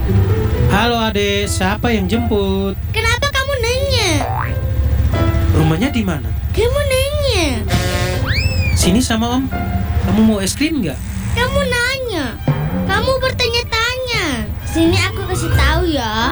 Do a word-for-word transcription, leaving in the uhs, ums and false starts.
Halo adek, siapa yang jemput? Kenapa kamu nanya? Rumahnya di mana? Kamu nanya. Sini sama om. Kamu mau es krim nggak? Kamu nanya. Kamu bertanya-tanya. Sini aku kasih tahu ya.